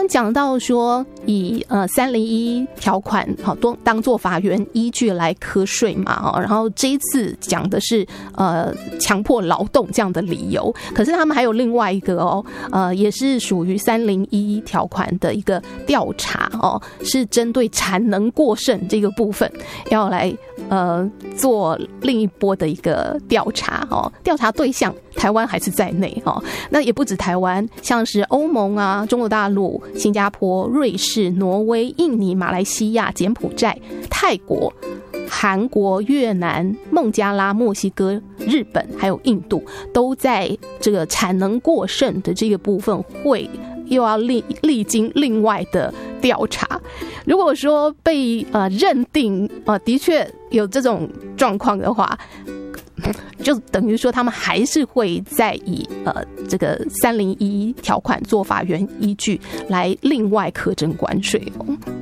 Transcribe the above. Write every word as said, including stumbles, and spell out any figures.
刚讲到说以呃三零一条款好当当做法院依据来课税嘛，哦，然后这一次讲的是呃强迫劳动这样的理由，可是他们还有另外一个哦，呃也是属于三零一条款的一个调查哦，是针对产能过剩这个部分要来呃做另一波的一个调查哦，调查对象台湾还是在内哦，那也不止台湾，像是欧盟啊、中国大陆、新加坡、瑞士、挪威、印尼、马来西亚、柬埔寨、泰国、韩国、越南、孟加拉、墨西哥、日本还有印度，都在这个产能过剩的这个部分会又要历历经另外的调查。如果说被呃认定呃的确有这种状况的话，就等于说他们还是会再以呃这个三零一条款做法院依据来另外课征关税哦。